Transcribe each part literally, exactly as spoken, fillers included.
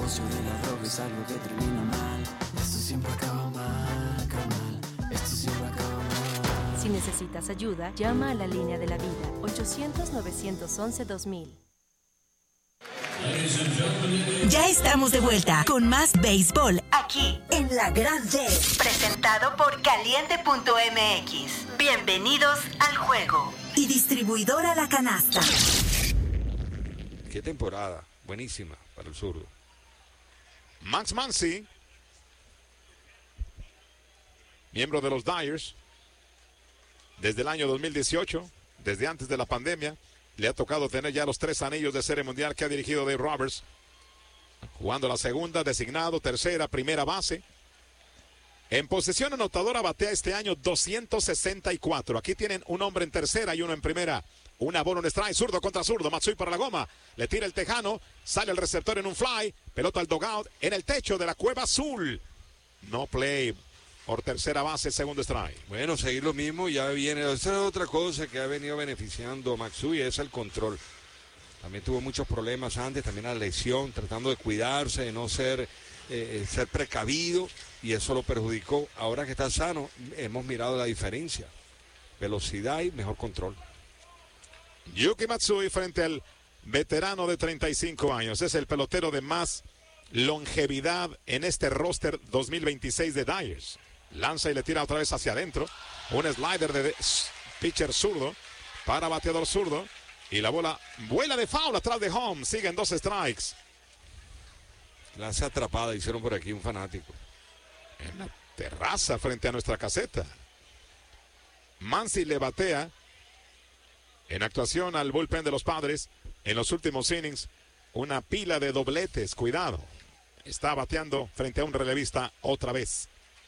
negocio de la droga es algo que termina mal. Esto siempre acaba mal, acaba mal. Esto siempre acaba mal. Si necesitas ayuda, llama a la línea de la vida, ochocientos, novecientos once, dos mil. Ya estamos de vuelta con más béisbol aquí en La Grande. Presentado por Caliente punto M X. Bienvenidos al juego. Y distribuidora La Canasta. Qué temporada, buenísima para el zurdo. Max Muncy, miembro de los Dyers, desde el año dos mil dieciocho, desde antes de la pandemia, le ha tocado tener ya los tres anillos de Serie Mundial que ha dirigido Dave Roberts, jugando la segunda, designado, tercera, primera base. En posesión anotadora batea este año doscientos sesenta y cuatro. Aquí tienen un hombre en tercera y uno en primera. Una bola, un strike, zurdo contra zurdo. Matsui para la goma. Le tira el tejano. Sale el receptor en un fly. Pelota al dugout en el techo de la cueva azul. No play por tercera base, segundo strike. Bueno, seguir lo mismo, ya viene. Esa es otra cosa que ha venido beneficiando Matsui, es el control. También tuvo muchos problemas antes, también la lesión, tratando de cuidarse, de no ser, eh, ser precavido, y eso lo perjudicó. Ahora que está sano, hemos mirado la diferencia. Velocidad y mejor control. Yuki Matsui frente al veterano de treinta y cinco años. Es el pelotero de más longevidad en este roster dos mil veintiséis de Dyers. Lanza y le tira otra vez hacia adentro. Un slider de pitcher zurdo para bateador zurdo. Y la bola vuela de foul atrás de home. Siguen dos strikes. La hace atrapada, hicieron por aquí un fanático. En la terraza frente a nuestra caseta. Muncy le batea en actuación al bullpen de los Padres. En los últimos innings, una pila de dobletes. Cuidado. Está bateando frente a un relevista otra vez.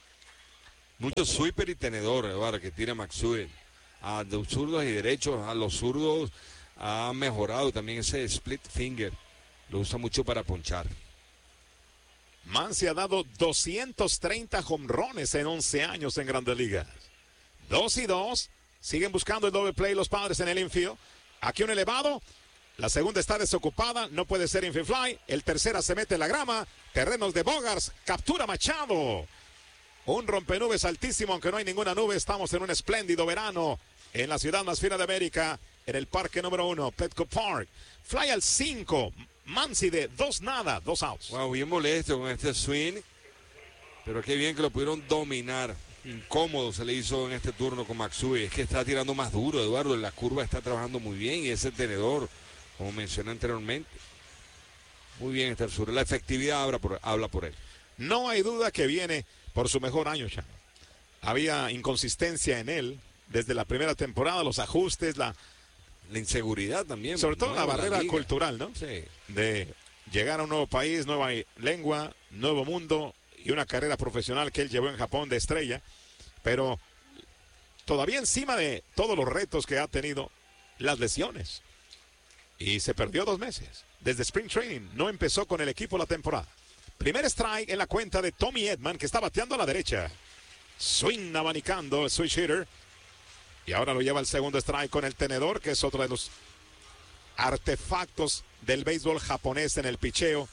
Mucho sweeper y tenedor, Eduardo, que tira Matsui. A los zurdos y derechos, a los zurdos ha mejorado también ese split finger. Lo usa mucho para ponchar. Muncy ha dado doscientos treinta jonrones en once años en Grandes Ligas. Dos y dos. Siguen buscando el doble play los Padres en el infield. Aquí un elevado. La segunda está desocupada. No puede ser infield fly. El tercera se mete en la grama. Terrenos de Bogaerts. Captura Machado. Un rompenubes altísimo, aunque no hay ninguna nube. Estamos en un espléndido verano en la ciudad más fina de América, en el parque número uno, Petco Park. Fly al cinco. Muncy de dos nada, dos outs. Wow, bien molesto con este swing. Pero qué bien que lo pudieron dominar. Incómodo se le hizo en este turno con Matsui. Es que está tirando más duro, Eduardo. La curva está trabajando muy bien y ese tenedor, como mencioné anteriormente. Muy bien está el sur. La efectividad habla por, habla por él. No hay duda que viene por su mejor año, Chano. Había inconsistencia en él desde la primera temporada, los ajustes, la, la inseguridad también. Sobre todo ¿no? la barrera la cultural, ¿no? Sí. De llegar a un nuevo país, nueva lengua, nuevo mundo y una carrera profesional que él llevó en Japón de estrella. Pero todavía encima de todos los retos que ha tenido, las lesiones. Y se perdió dos meses. Desde Spring Training no empezó con el equipo la temporada. Primer strike en la cuenta de Tommy Edman, que está bateando a la derecha. Swing abanicando el switch hitter. Y ahora lo lleva el segundo strike con el tenedor, que es otro de los artefactos del béisbol japonés en el picheo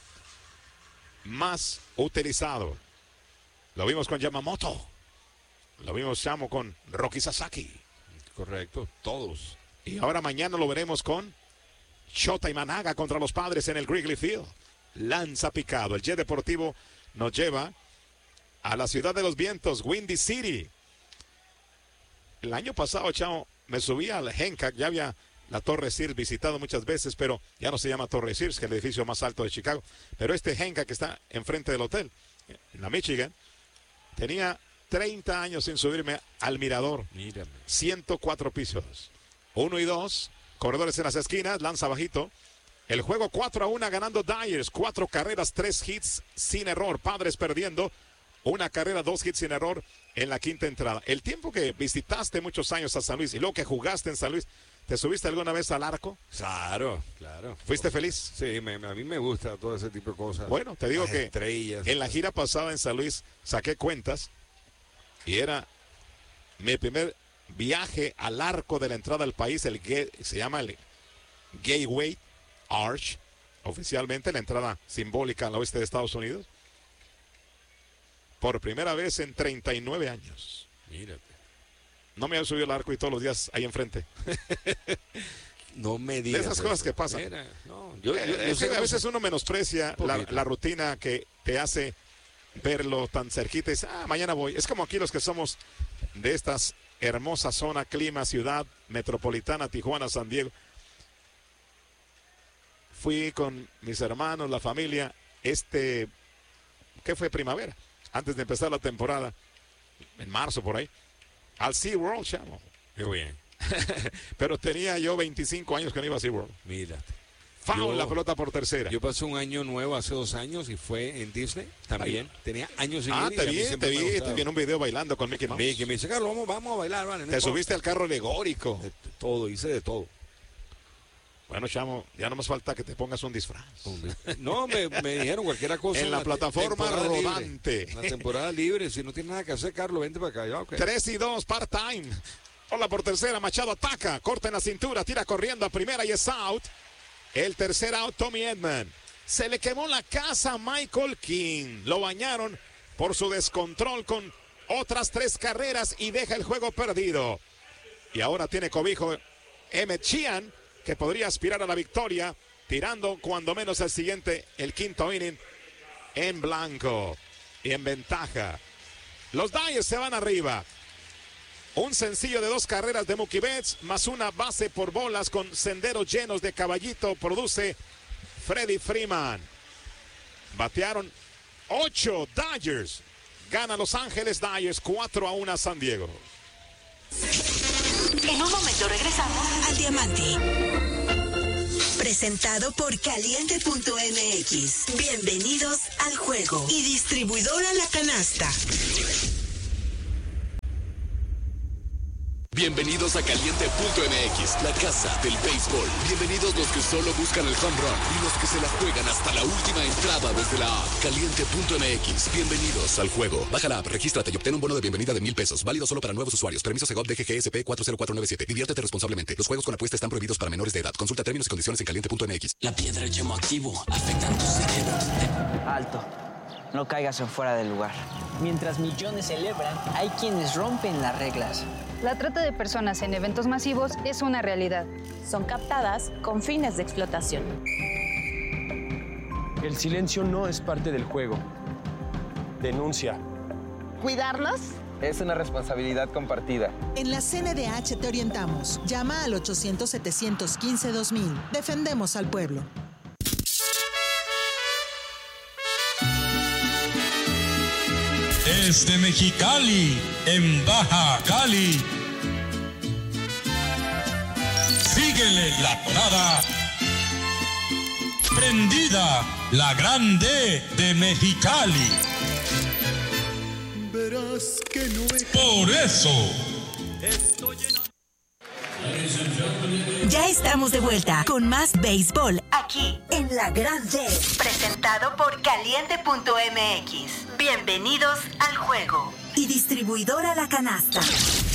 más utilizado. Lo vimos con Yamamoto. Lo vimos, Chamo, con Roki Sasaki. Correcto, todos. Y ahora mañana lo veremos con Shota Imanaga contra los Padres en el Wrigley Field. Lanza picado. El Jet Deportivo nos lleva a la ciudad de los vientos, Windy City. El año pasado, Chao, me subí al Hancock. Ya había la Torre Sears visitado muchas veces, pero ya no se llama Torre Sears, que es el edificio más alto de Chicago. Pero este Hancock que está enfrente del hotel, en la Michigan, tenía treinta años sin subirme al mirador. Mírame. ciento cuatro pisos. Uno y dos. Corredores en las esquinas. Lanza bajito. El juego cuatro a uno ganando Dyers. Cuatro carreras, tres hits sin error. Padres perdiendo. Una carrera, dos hits sin error en la quinta entrada. El tiempo que visitaste muchos años a San Luis y luego que jugaste en San Luis, ¿te subiste alguna vez al arco? Claro, claro. ¿Fuiste feliz? Sí, me, a mí me gusta todo ese tipo de cosas. Bueno, te digo Las que estrellas. En la gira pasada en San Luis saqué cuentas y era mi primer viaje al arco de la entrada al país, el se llama el Gateway Arch, oficialmente la entrada simbólica al oeste de Estados Unidos. Por primera vez en treinta y nueve años. Mírate. No me había subido el arco y todos los días ahí enfrente. No me digas. De esas eso. cosas que pasan. Mira, no, yo, Eh, yo- yo es sé que a cómo veces se- uno menosprecia la, Poquito. la rutina que te hace verlo tan cerquita y dice, ah, mañana voy. Es como aquí los que somos de estas hermosas zonas, clima, ciudad metropolitana, Tijuana, San Diego. Fui con mis hermanos, la familia, este, ¿qué fue? Primavera, antes de empezar la temporada, en marzo por ahí, al SeaWorld, chamo. Qué bien. Pero tenía yo veinticinco años que no iba a SeaWorld. Mírate. Foul, Yo- la pelota por tercera. Yo pasé un año nuevo hace dos años y fue en Disney también. Tenía años sin Ah, ir y te a mí vi, siempre te me ha vi, te gustado. vi en un video bailando con Mickey Mouse. Vi que me dice, Carlos, vamos, vamos a bailar, vale. no Te importa". subiste al carro alegórico. De todo, hice de todo. Bueno, chamo, ya no más falta que te pongas un disfraz. No, me, me dijeron cualquier cosa. En la te- plataforma temporada libre. rodante. En la temporada libre, si no tienes nada que hacer, Carlos, vente para acá. Ya, ok. tres y dos, part-time. Hola por tercera, Machado ataca, corta en la cintura, tira corriendo a primera y es out. El tercer out, Tommy Edman. Se le quemó la casa a Michael King. Lo bañaron por su descontrol con otras tres carreras y deja el juego perdido. Y ahora tiene cobijo Emmett Sheehan, que podría aspirar a la victoria, tirando cuando menos el siguiente, el quinto inning, en blanco y en ventaja. Los Dyers se van arriba. Un sencillo de dos carreras de Mookie Betts, más una base por bolas con senderos llenos de caballito, produce Freddie Freeman. Batearon ocho Dodgers. Gana Los Ángeles Dodgers cuatro a uno a San Diego. En un momento regresamos al Diamante. Presentado por Caliente punto M X. Bienvenidos al juego. Y distribuidora La Canasta. Bienvenidos a Caliente punto M X, la casa del béisbol. Bienvenidos los que solo buscan el home run y los que se la juegan hasta la última entrada desde la app. Caliente punto M X, bienvenidos al juego. Baja la app, regístrate y obtén un bono de bienvenida de mil pesos, válido solo para nuevos usuarios. Permiso Segov D G G S P cuatro cero cuatro nueve siete. Diviértete responsablemente. Los juegos con apuesta están prohibidos para menores de edad. Consulta términos y condiciones en Caliente punto M X. La piedra yemo activo afecta tu cerebro. Alto. No caigas en fuera del lugar. Mientras millones celebran, hay quienes rompen las reglas. La trata de personas en eventos masivos es una realidad. Son captadas con fines de explotación. El silencio no es parte del juego. Denuncia. ¿Cuidarnos? Es una responsabilidad compartida. En la C N D H te orientamos. Llama al ochocientos, setecientos quince, dos mil. Defendemos al pueblo. Desde Mexicali, en Baja Cali. Síguele la parada. Prendida, la grande de Mexicali. Verás que no es... Por eso. Ya estamos de vuelta con más béisbol aquí en La Grande. Presentado por Caliente punto M X. Bienvenidos al juego. Y distribuidora La Canasta.